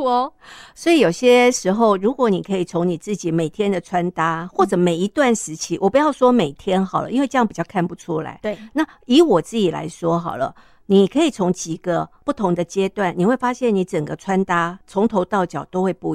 度哦。 所以有些时候，如果你可以从你自己每天的穿搭，或者每一段时期，我不要说每天好了，因为这样比较看不出来。 对， 那以我自己来说好了，你可以从几个不同的阶段，你会发现你整个穿搭从头到脚都会不一样。